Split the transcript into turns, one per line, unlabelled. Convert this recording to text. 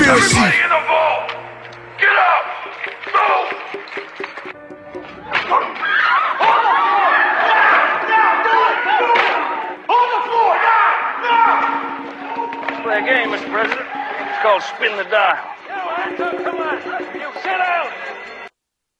conspiracy.
Everybody in the vault! Get up! Move! On the floor! Now!
Let's play a game, Mr. President. It's called Spin the Dial. Yo, Anton, come on. You sit down.